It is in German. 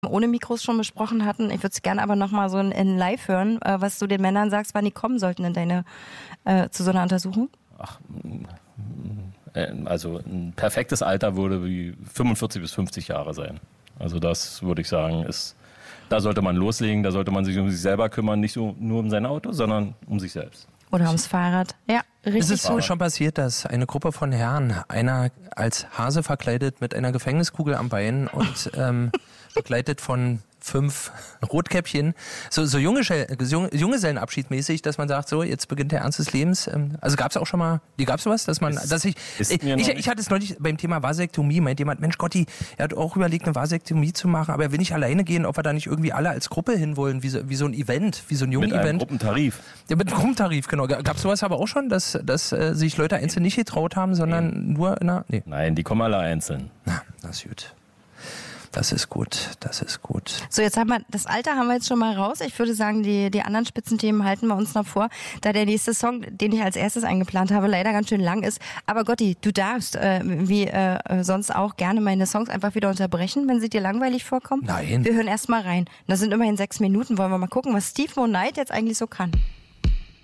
ohne Mikros schon besprochen hatten. Ich würde es gerne aber nochmal so in Live hören, was du den Männern sagst, wann die kommen sollten in zu so einer Untersuchung. Also ein perfektes Alter würde wie 45 bis 50 Jahre sein. Also das würde ich sagen, da sollte man loslegen, da sollte man sich um sich selber kümmern, nicht so nur um sein Auto, sondern um sich selbst. Oder ums Fahrrad. Ja, richtig. Es ist so schon passiert, dass eine Gruppe von Herren, einer als Hase verkleidet mit einer Gefängniskugel am Bein und begleitet von 5 Rotkäppchen, so Junggesellenabschied mäßig, dass man sagt, so, jetzt beginnt der Ernst des Lebens. Also gab es auch schon mal, gab es sowas, dass man, ich hatte es neulich beim Thema Vasektomie, meint jemand, Mensch Gotti, er hat auch überlegt, eine Vasektomie zu machen, aber er will nicht alleine gehen, ob wir da nicht irgendwie alle als Gruppe hinwollen, wie so ein Event, wie so ein Jungen-Event. Mit einem Gruppentarif. Ja, mit einem Gruppentarif, genau. Gab es sowas aber auch schon, dass sich Leute einzeln nicht getraut haben, sondern nur in einer, nee. Nein, die kommen alle einzeln. Na, das ist gut. Das ist gut. So, jetzt das Alter haben wir jetzt schon mal raus. Ich würde sagen, die anderen Spitzenthemen halten wir uns noch vor, da der nächste Song, den ich als erstes eingeplant habe, leider ganz schön lang ist. Aber Gotti, du darfst, wie sonst auch, gerne meine Songs einfach wieder unterbrechen, wenn sie dir langweilig vorkommen. Nein. Wir hören erst mal rein. Das sind immerhin 6 Minuten. Wollen wir mal gucken, was Steve Mo Night jetzt eigentlich so kann.